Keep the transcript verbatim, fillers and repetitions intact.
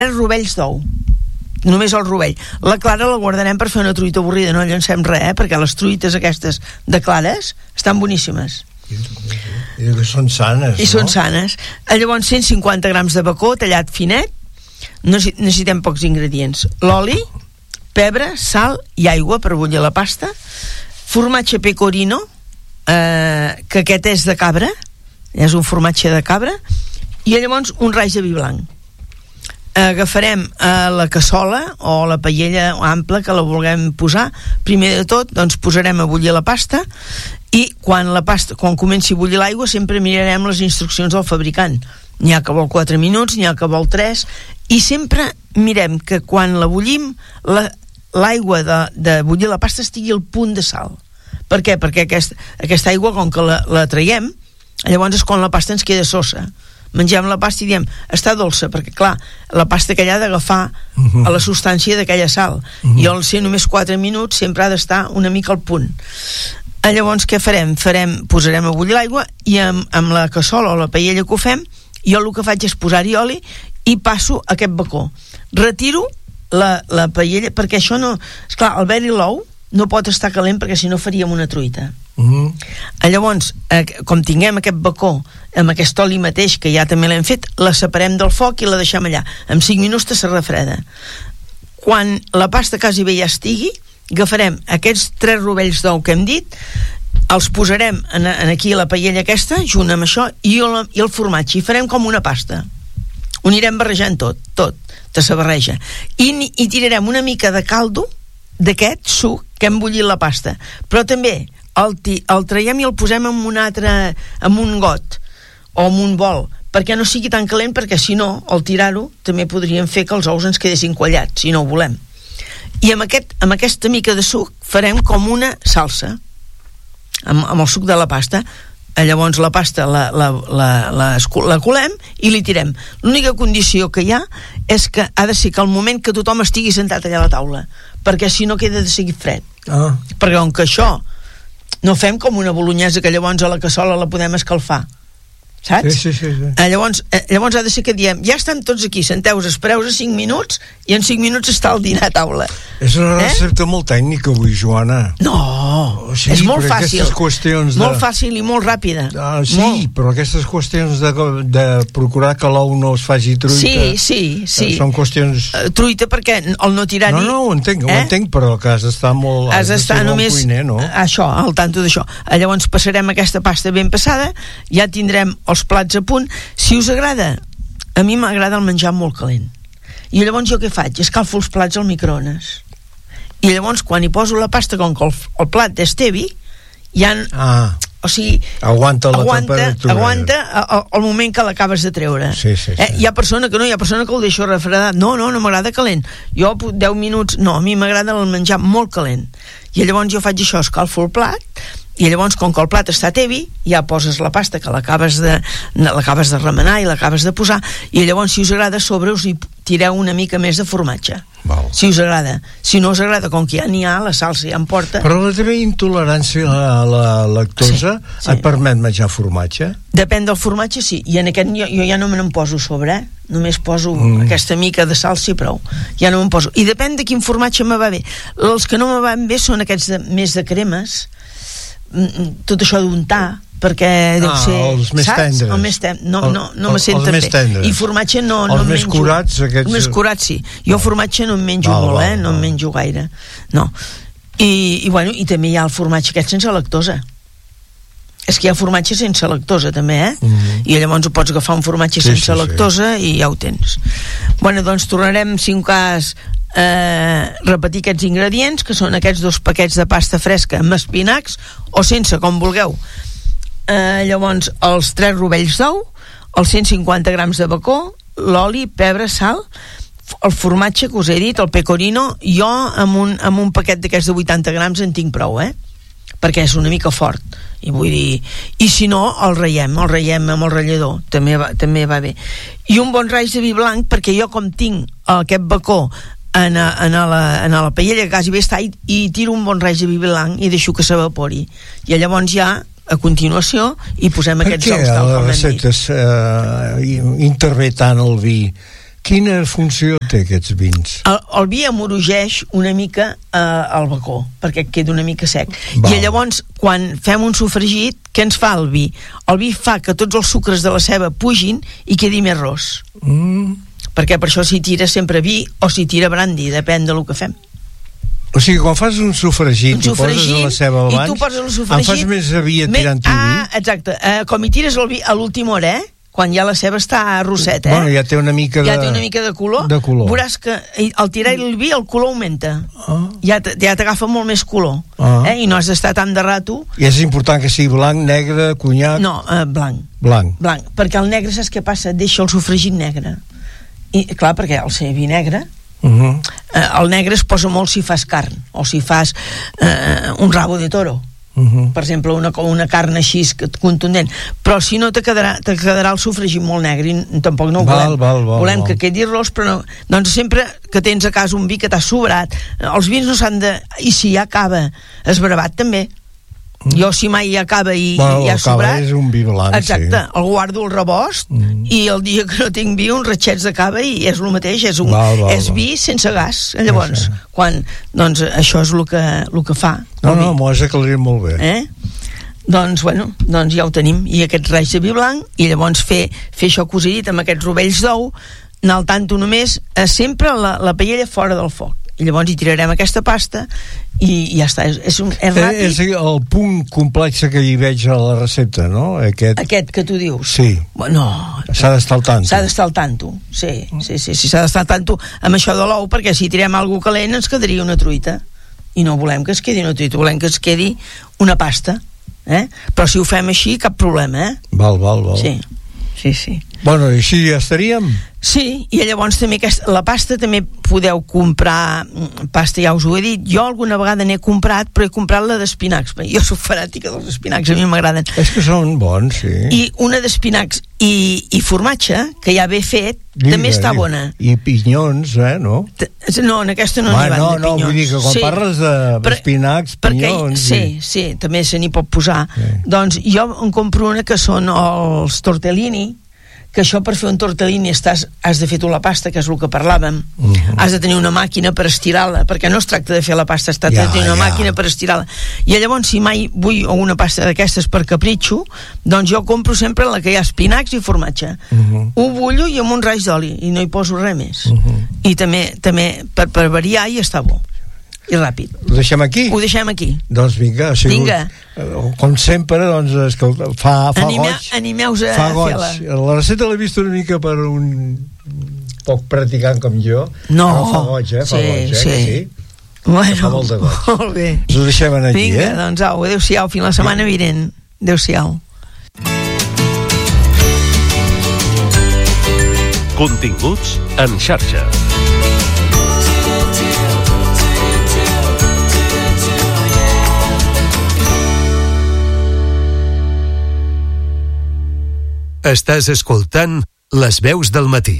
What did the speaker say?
rovells d'ou. Només el rovell. La clara la guardarem per fer una truita avorrida, no llancem res, eh? Perquè les truites aquestes de clares estan boníssimes. I que són sanes, I no? són sanes. Llavors, cent cinquanta grams de bacó tallat finet. Necessitem pocs ingredients. L'oli, pebre, sal i aigua per bullir la pasta. Formatge pecorino, eh, que aquest és de cabra, és un formatge de cabra. I llavors un raig de vi blanc. Agafarem eh, la cassola o la paella ampla que la vulguem posar. Primer de tot, doncs posarem a bullir la pasta, i quan la pasta, quan comenci a bullir l'aigua, sempre mirarem les instruccions del fabricant. N'hi ha que vol quatre minuts, n'hi ha que vol tres, i sempre mirem que quan la bullim, la, l'aigua de, de bullir la pasta estigui al punt de sal. Per què? Perquè aquest, aquesta aigua, com que la, la traiem, llavors és quan la pasta ens queda sosa. Mengem la pasta i diem, està dolça, perquè clar, la pasta aquella ha d'agafar uh-huh. a la substància d'aquella sal, uh-huh. i al ser només quatre minuts sempre ha d'estar una mica al punt. Llavors què farem? farem posarem a bullir l'aigua, i amb, amb la cassola o la paella que ho fem, jo el que faig és posar-hi oli i passo aquest bacó. Retiro la, la paella, perquè això no... Esclar, el ver i l'ou no pot estar calent, perquè si no faríem una truita. Uh-huh. Llavors, eh, com tinguem aquest bacó amb aquest oli mateix, que ja també l'hem fet, la separem del foc i la deixem allà. En cinc minuts se refreda. Quan la pasta quasi bé ja estigui, agafarem aquests tres rovells d'ou que hem dit, els posarem en, en aquí a la paella aquesta, junt amb això, i el, i el formatge, i farem com una pasta. Ho anirem barrejant tot, tot, te se barreja. I, i tirarem una mica de caldo d'aquest suc que hem bullit la pasta. Però també el, el traiem i el posem en un altre, en un got o en un bol, perquè no sigui tan calent, perquè si no, al tirar-ho també podríem fer que els ous ens quedessin quallats, si no ho volem. I amb, aquest, amb aquesta mica de suc farem com una salsa amb, amb el suc de la pasta. Llavors la pasta la, la, la, la, la colem i li tirem. L'única condició que hi ha és que ha de ser que al moment que tothom estigui sentat allà a la taula, perquè si no queda de seguir fred. Ah. Perquè com que això no fem com una bolognesa que llavors a la cassola la podem escalfar, saps? Sí, sí, sí, sí. Eh, llavors, eh, llavors ha de ser que diem, ja estan tots aquí, senteu-vos, espereu a cinc minuts i en cinc minuts està el dinar a taula. És una eh? recepta molt tècnica avui, Joana. No, oh, sí, és molt fàcil. De... Molt fàcil i molt ràpida. Ah, sí, molt. Però aquestes qüestions de, de procurar que l'ou no es faci truita... Sí, sí, sí. Són qüestions... Uh, truita perquè el no tirar-hi... No, no, ho entenc, eh? ho entenc, però que has d'estar molt... Has d'estar només... Cuiner, no? Això, al tanto d'això. Llavors passarem aquesta pasta ben passada, ja tindrem els plats a punt. Si us agrada, a mi m'agrada el menjar molt calent, i llavors jo què faig? Escalfo els plats al microones, i llavors quan hi poso la pasta, com que el, el plat és tevi, ja ah, o sigui, aguanta la aguanta, temperatura, aguanta el, el moment que l'acabes de treure. Sí, sí, sí. Eh, hi ha persona que no, hi ha persona que el deixo refredat. No, no, no m'agrada calent. Jo deu minuts, no, a mi m'agrada el menjar molt calent, i llavors jo faig això, escalfo el plat, i llavors com que el plat està tevi, ja poses la pasta que l'acabes de, l'acabes de remenar i l'acabes de posar, i llavors si us agrada a sobre us hi tireu una mica més de formatge. Val. Si us agrada. Si no us agrada, com que ja n'hi ha, la salsa ja en porta. Però la teva intolerància a la lactosa sí, sí. et permet menjar formatge? Depèn del formatge, sí. I en aquest jo, jo ja no me n'en poso sobre, eh? Només poso mm. aquesta mica de salsa i prou. Ja no me'n poso. I depèn de quin formatge me va bé. Els que no me van bé són aquests de, més de cremes, tot això d'untar, perquè deu ah, ser, els més saps? tendres. El més ten... no, no, no el, me senten bé. Tendres. I formatge no, els no més menjo. Curats, aquests... Els més curats, sí. Jo val. Formatge no en menjo val, molt, val, eh? No val. En menjo gaire. No. I, i, bueno, i també hi ha el formatge aquest sense lactosa. És que hi ha formatge sense lactosa, també, eh? Mm-hmm. I llavors ho pots agafar un formatge sí, sense sí, lactosa sí. I ja ho tens. Bueno, doncs tornarem, si un cas... Eh, repetir aquests ingredients, que són aquests dos paquets de pasta fresca amb espinacs o sense, com vulgueu. Eh, llavors els tres rovells d'ou, els cent cinquanta grams de bacó, l'oli, pebre, sal, el formatge que us he dit, el pecorino. Jo amb un, amb un paquet d'aquests de vuitanta grams en tinc prou, eh? Perquè és una mica fort, i vull dir, i si no el raiem, el raiem amb el ratllador, també va, també va bé. I un bon raig de vi blanc, perquè jo com tinc aquest bacó en, a, en, a la, en a la paella que quasi bé està, i, i tiro un bon raig de vi blanc i deixo que s'evapori, i llavors ja a continuació hi posem aquests ous tal com hem dit. Per què a les receptes eh, intervé tant el vi Quina funció té aquests vins? El, el vi amorogeix una mica eh, el bacó, perquè queda una mica sec. Val. I llavors, quan fem un sofregit, què ens fa el vi? El vi fa que tots els sucres de la ceba pugin i quedi més ros. Mm. Perquè per això s'hi tira sempre vi o s'hi tira brandy, depèn del que fem. O sigui, quan fas un sofregit, Un sofregit i poses la ceba i abans, tu poses el sofregit, em fas més aviat me- tirant-hi vi? Ah, exacte. Eh, com hi tires el vi a l'última hora, eh? Quan ja la ceba està roseta, eh? Bueno, ja té una mica de... Ja té una mica de color. De color. Veuràs que al tirar el vi el color augmenta. Ah. Ja t- ja t'agafa molt més color. Ah. Eh? I no has d'estar tant de rato. I és important que sigui blanc, negre, conyac... No, eh, blanc. Blanc. Blanc. Perquè el negre, saps què passa? Et deixa el sofregit negre. I, clar, perquè al ser vi negre, Uh -huh. eh, el negre es posa molt si fas carn, o si fas eh, un rabo de toro. Uh -huh. Per exemple, una, una carn així contundent, però si no te quedarà, te quedarà el sofregit molt negre i tampoc no ho Val, volem. val, val, volem val. que quedi ros, però no. Doncs sempre que tens a casa un vi que t'ha sobrat, els vins no s'han de... I si ja acaba esbravat també. Mm. Jo si mai ja acaba i, Bueno, i ja ha acaba sobrat, és un vi blanc, exacte, sí. el guardo al rebost Mm. i el dia que no tinc vi uns ratxets de cava i és el mateix, és, un, Val, val, és val. vi sense gas. Llavors, Sí. quan, doncs això és el que, el que fa No, el vi. no, m'ho has aclarit molt bé. Eh? Doncs, bueno, doncs ja ho tenim. I aquests raig de vi blanc, i llavors fer, fer això cosit amb aquests rovells d'ou, anar al tanto només, eh, sempre la, la paella fora del foc. I llavors hi tirarem aquesta pasta i, i ja està. És, és, un, és Eh, ràpid. és el punt complex que hi veig a la recepta, no? Aquest... Aquest que tu dius. Sí. No, S'ha d'estar al tanto. s'ha d'estar al tanto. Sí, sí, sí, sí s'ha d'estar al tanto amb això de l'ou, perquè si tirem alguna cosa calent ens quedaria una truita. I no volem que es quedi una truita, volem que es quedi una pasta. Eh? Però si ho fem així, cap problema, eh? Val, val, val. Sí, sí, sí. Bueno, i així ja estaríem? Sí, i llavors també aquesta, la pasta també podeu comprar mm, pasta, ja us ho he dit, jo alguna vegada n'he comprat, però he comprat la d'espinacs. Jo soc fanàtica dels espinacs, a mi m'agraden. És que són bons, sí. I una d'espinacs i, i formatge, que ja ve fet, Digue, també està digue. bona. I pinyons, eh, no? T- No, en aquesta no Va, n'hi van no, de no, pinyons. vull dir que quan parles de Però- espinacs, perquè, pinyons... sí, sí, també se n'hi pot posar. Sí. Doncs jo en compro una que són els tortellini, que això per fer un tortellini estàs, has de fer tu la pasta, que és el que parlàvem. Uh -huh. Has de tenir una màquina per estirar-la, perquè no es tracta de fer la pasta, es tracta Ja, de tenir una ja. màquina per estirar-la. I llavors, si mai vull una pasta d'aquestes per capritxo, doncs jo compro sempre la que hi ha espinacs i formatge. Uh -huh. Ho bullo i amb un raig d'oli, i no hi poso res més. Uh -huh. I també, també per, per variar, i està bo. I ràpid. Ho deixem aquí? Ho deixem aquí. Doncs vinga, ha sigut... Vinga. eh, Com sempre, doncs, escolta, fa, fa Anime, goig. Animeu-vos a Fa goig. fer-la. La receta l'he vist una mica per un poc practicant com jo. No. Però fa goig, eh? Fa Sí, goig, eh? sí. Que sí? Bueno, Fa molt de goig. molt bé. Ens ho deixem aquí, Vinga, eh? doncs au, adéu-siau, fins la setmana vinent. Adéu-siau. Continguts en xarxa. Estàs escoltant Les veus del matí.